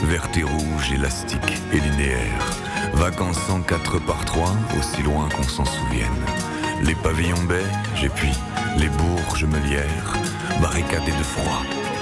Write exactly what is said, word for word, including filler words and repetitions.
verte et rouge, élastique et linéaire, vacances en quatre par trois, aussi loin qu'on s'en souvienne. Les pavillons beige et puis les bourges meulières, barricadés de froid,